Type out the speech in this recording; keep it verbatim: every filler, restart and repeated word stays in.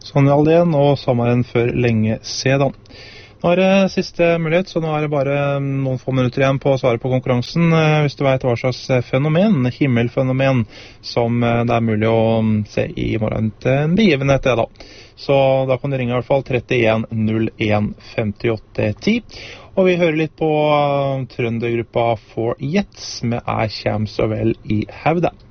Sonja Aldén og sommeren før lenge sedan. Nå er det siste mulighet, så nå er det bare noen få minutter igjen på å svare på konkurransen. Hvis du vet hva slags fenomen, himmelfenomen, som det er mulig å se i morgen til en begivenhet, det da. Så da kan du ringe i hvert fall trettien null en femtiåtte ti. Og vi hører litt på trøndergruppa For Jets med «Jeg kjem så vel i hevde».